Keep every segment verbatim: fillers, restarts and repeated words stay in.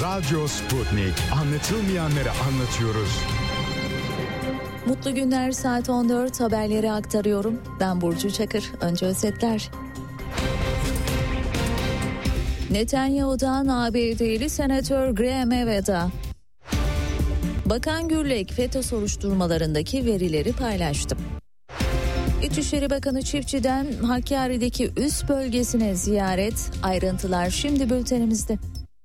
Radyo Sputnik. Anlatılmayanları anlatıyoruz. Mutlu günler, saat on dört, haberleri aktarıyorum. Ben Burcu Çakır. Önce özetler. Netanyahu'dan A B D'li senatör Graham'e veda. Bakan Gürlek FETÖ soruşturmalarındaki verileri paylaştı. İçişleri Bakanı Çiftçi'den Hakkari'deki üs bölgesine ziyaret. Ayrıntılar şimdi bültenimizde.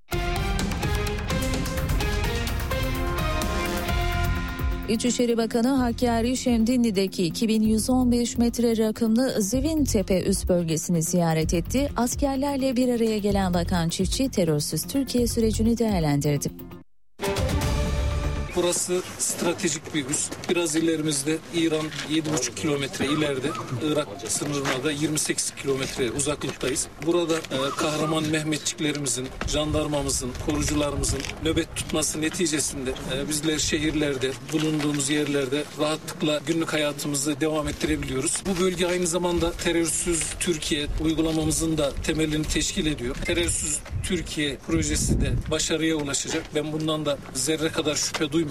İçişleri Bakanı Hakkari Şemdinli'deki iki bin yüz on beş metre rakımlı Zivintepe üs bölgesini ziyaret etti. Askerlerle bir araya gelen Bakan Çiftçi terörsüz Türkiye sürecini değerlendirdi. Burası stratejik bir üs. Biraz ilerimizde İran yedi buçuk kilometre ileride, Irak sınırına da yirmi sekiz kilometre uzaklıktayız. Burada e, kahraman Mehmetçiklerimizin, jandarmamızın, korucularımızın nöbet tutması neticesinde e, bizler şehirlerde, bulunduğumuz yerlerde rahatlıkla günlük hayatımızı devam ettirebiliyoruz. Bu bölge aynı zamanda terörsüz Türkiye uygulamamızın da temelini teşkil ediyor. Terörsüz Türkiye projesi de başarıya ulaşacak. Ben bundan da zerre kadar şüphe duymuyorum.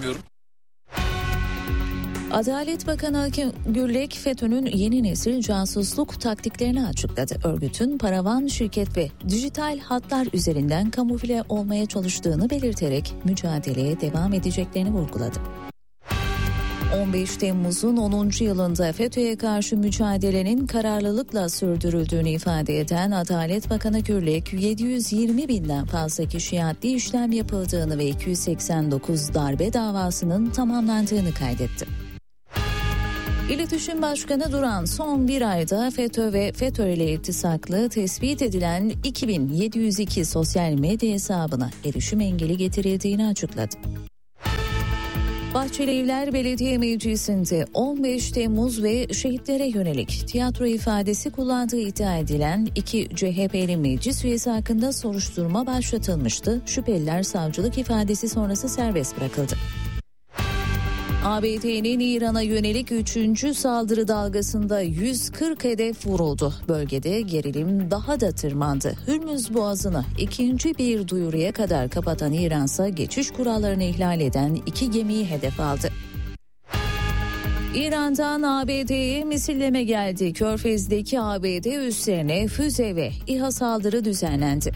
Adalet Bakanı Gürlek FETÖ'nün yeni nesil casusluk taktiklerini açıkladı. Örgütün paravan şirket ve dijital hatlar üzerinden kamufle olmaya çalıştığını belirterek mücadeleye devam edeceklerini vurguladı. on beş Temmuz'un onuncu yılında FETÖ'ye karşı mücadelenin kararlılıkla sürdürüldüğünü ifade eden Adalet Bakanı Gürlek, yedi yüz yirmi binden fazla kişiye adli işlem yapıldığını ve iki yüz seksen dokuz darbe davasının tamamlandığını kaydetti. İletişim Başkanı Duran son bir ayda FETÖ ve FETÖ ile iltisaklı tespit edilen iki bin yedi yüz iki sosyal medya hesabına erişim engeli getirildiğini açıkladı. Bahçelievler Belediye Meclisi'nde on beş Temmuz ve şehitlere yönelik tiyatro ifadesi kullandığı iddia edilen iki C H P'li meclis üyesi hakkında soruşturma başlatılmıştı. Şüpheliler savcılık ifadesi sonrası serbest bırakıldı. A B D'nin İran'a yönelik üçüncü saldırı dalgasında yüz kırk hedef vuruldu. Bölgede gerilim daha da tırmandı. Hürmüz Boğazı'nı ikinci bir duyuruya kadar kapatan İran'sa geçiş kurallarını ihlal eden iki gemiyi hedef aldı. İran'dan A B D'ye misilleme geldi. Körfez'deki A B D üslerine füze ve İHA saldırı düzenlendi.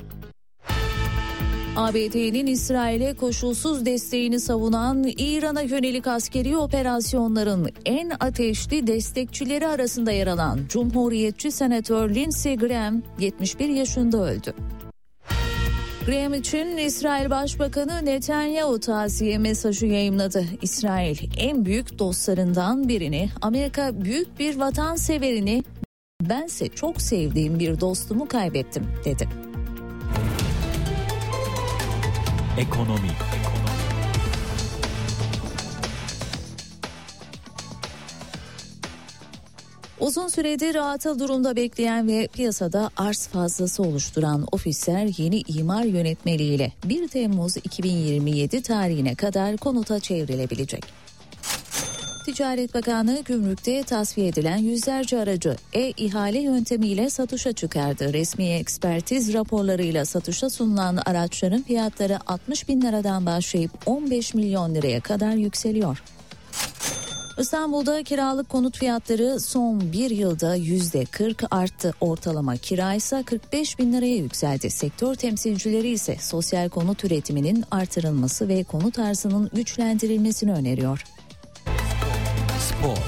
A B D'nin İsrail'e koşulsuz desteğini savunan İran'a yönelik askeri operasyonların en ateşli destekçileri arasında yer alan Cumhuriyetçi Senatör Lindsey Graham yetmiş bir yaşında öldü. Graham için İsrail Başbakanı Netanyahu taziye mesajı yayımladı. İsrail en büyük dostlarından birini, Amerika büyük bir vatanseverini, bense çok sevdiğim bir dostumu kaybettim dedi. Ekonomi. Uzun süredir atıl durumda bekleyen ve piyasada arz fazlası oluşturan ofisler yeni imar yönetmeliğiyle bir Temmuz iki bin yirmi yedi tarihine kadar konuta çevrilebilecek. Ticaret Bakanlığı gümrükte tasfiye edilen yüzlerce aracı e-ihale yöntemiyle satışa çıkardı. Resmi ekspertiz raporlarıyla satışa sunulan araçların fiyatları altmış bin liradan başlayıp on beş milyon liraya kadar yükseliyor. İstanbul'da kiralık konut fiyatları son bir yılda yüzde kırk arttı. Ortalama kira ise kırk beş bin liraya yükseldi. Sektör temsilcileri ise sosyal konut üretiminin artırılması ve konut arzının güçlendirilmesini öneriyor. Spor.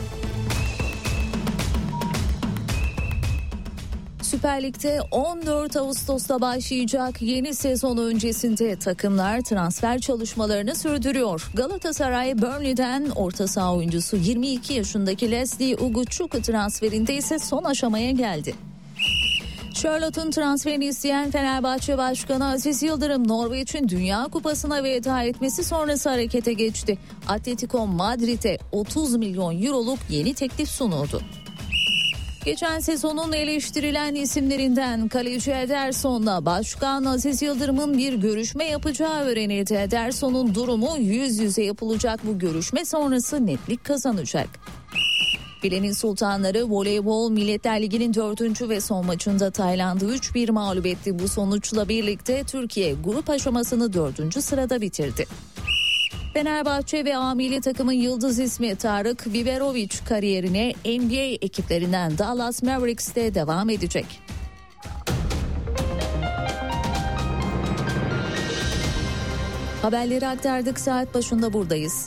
Süper Lig'de on dört Ağustos'ta başlayacak yeni sezon öncesinde takımlar transfer çalışmalarını sürdürüyor. Galatasaray Burnley'den orta saha oyuncusu yirmi iki yaşındaki Leslie Ugochukwu transferinde ise son aşamaya geldi. Charlotte'un transferini isteyen Fenerbahçe Başkanı Aziz Yıldırım, Norveç'in Dünya Kupası'na veda etmesi sonrası harekete geçti. Atletico Madrid'e otuz milyon euroluk yeni teklif sunuldu. Geçen sezonun eleştirilen isimlerinden kaleci Ederson'la Başkan Aziz Yıldırım'ın bir görüşme yapacağı öğrenildi. Ederson'un durumu yüz yüze yapılacak bu görüşme sonrası netlik kazanacak. Filenin Sultanları Voleybol Milletler Ligi'nin dördüncü ve son maçında Tayland'ı üç bir mağlup etti. Bu sonuçla birlikte Türkiye grup aşamasını dördüncü sırada bitirdi. Fenerbahçe ve A milli takımın yıldız ismi Tarık Biberovic kariyerine N B A ekiplerinden Dallas Mavericks'te devam edecek. Haberleri aktardık, saat başında buradayız.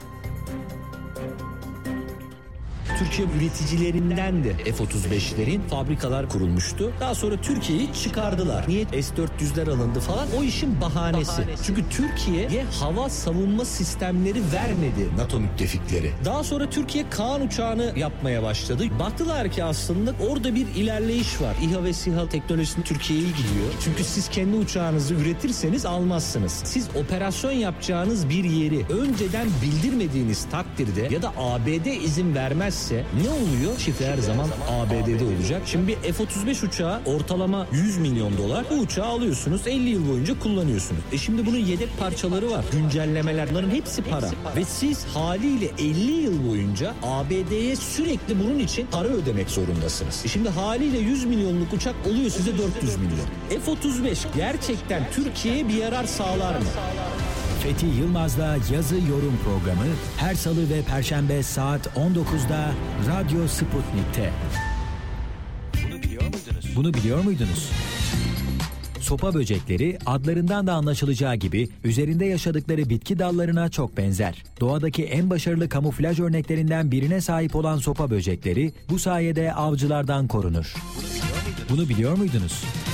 Türkiye üreticilerinden de F otuz beşlerin fabrikalar kurulmuştu. Daha sonra Türkiye'yi çıkardılar. Niye? S dört yüzler alındı falan. O işin bahanesi. bahanesi. Çünkü Türkiye'ye hava savunma sistemleri vermedi NATO müttefikleri. Daha sonra Türkiye Kaan uçağını yapmaya başladı. Baktılar ki aslında orada bir ilerleyiş var. İHA ve SİHA teknolojisini Türkiye'ye gidiyor. Çünkü siz kendi uçağınızı üretirseniz almazsınız. Siz operasyon yapacağınız bir yeri önceden bildirmediğiniz takdirde ya da A B D izin vermez ne oluyor? Şifre her zaman A B D'de olacak. Şimdi bir F otuz beş uçağı ortalama yüz milyon dolar. Bu uçağı alıyorsunuz, elli yıl boyunca kullanıyorsunuz. E şimdi bunun yedek parçaları var. Güncellemeler, bunların hepsi para. Ve siz haliyle elli yıl boyunca A B D'ye sürekli bunun için para ödemek zorundasınız. E şimdi haliyle yüz milyonluk uçak oluyor size dört yüz milyon. F otuz beş gerçekten Türkiye'ye bir yarar sağlar mı? Fethi Yılmaz'la Yazı Yorum Programı her salı ve perşembe saat on dokuzda Radyo Sputnik'te. Bunu biliyor muydunuz? Bunu biliyor muydunuz? Sopa böcekleri adlarından da anlaşılacağı gibi üzerinde yaşadıkları bitki dallarına çok benzer. Doğadaki en başarılı kamuflaj örneklerinden birine sahip olan sopa böcekleri bu sayede avcılardan korunur. Bunu biliyor muydunuz? Bunu biliyor muydunuz?